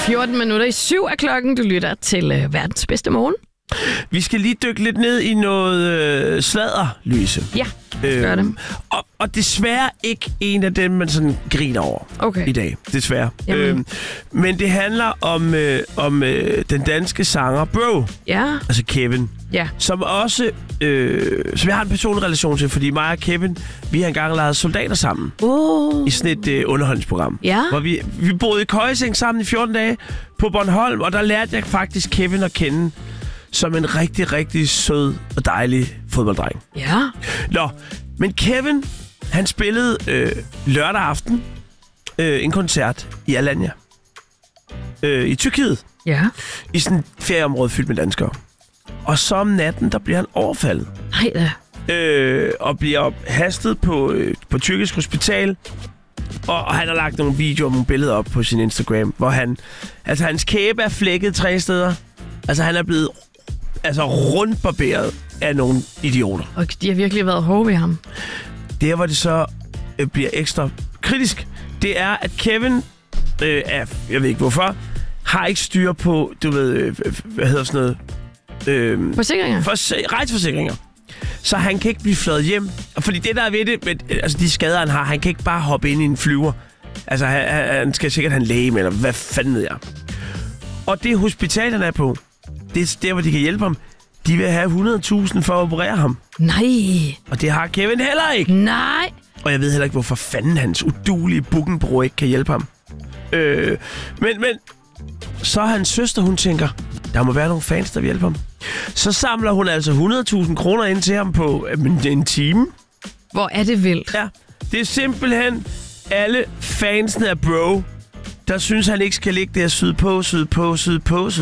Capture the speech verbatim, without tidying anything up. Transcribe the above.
fjorten minutter i syv er klokken. Du lytter til øh, verdens bedste morgen. Vi skal lige dykke lidt ned i noget øh, sladder, Louise. Ja, gør det. Og, og desværre ikke en af dem, man sådan griner over okay. i dag. Desværre. Øhm, men det handler om, øh, om øh, den danske sanger Bro. Ja. Altså Kevin. Ja. Som også, øh, som jeg har en personlig relation til, fordi mig og Kevin, vi har engang leget soldater sammen. Oh. I sådan et øh, underholdningsprogram. Ja. Hvor vi, vi boede i køjeseng sammen i fjorten dage på Bornholm, og der lærte jeg faktisk Kevin at kende som en rigtig, rigtig sød og dejlig fodbolddreng. Ja. Nå, men Kevin, han spillede øh, lørdag aften øh, en koncert i Alanya. Øh, I Tyrkiet. Ja. I sådan et ferieområde fyldt med danskere. Og så om natten, der bliver han overfaldet. Nej da. Øh, og bliver hastet på, øh, på tyrkisk hospital. Og, og han har lagt nogle videoer og nogle billeder op på sin Instagram, hvor han... Altså, hans kæbe er flækket tre steder. Altså, han er blevet altså rundbarberet af nogle idioter. Og de har virkelig været hårde ved ham. Der, hvor det så øh, bliver ekstra kritisk, det er, at Kevin, øh, er, jeg ved ikke hvorfor, har ikke styr på, du ved, øh, hvad hedder sådan noget? Øh, Forsikringer? For, rejseforsikringer. Så han kan ikke blive fløjet hjem. Fordi det, der er ved det, med, altså de skader, han har, han kan ikke bare hoppe ind i en flyver. Altså, han, han skal sikkert have en læge, eller hvad fanden ved jeg. Og det hospital, han er på, det er der, hvor de kan hjælpe ham. De vil have hundrede tusind for at operere ham. Nej. Og det har Kevin heller ikke. Nej. Og jeg ved heller ikke, hvorfor fanden hans uduelige bookingbureau ikke kan hjælpe ham. Øh, men, men så er hans søster, hun tænker, der må være nogle fans, der vil hjælpe ham. Så samler hun altså hundrede tusind kroner ind til ham på øh, en time. Hvor er det vildt. Ja, det er simpelthen alle fansene af Bro, der synes, han ikke skal ligge der syd på, syd på, syd på, syd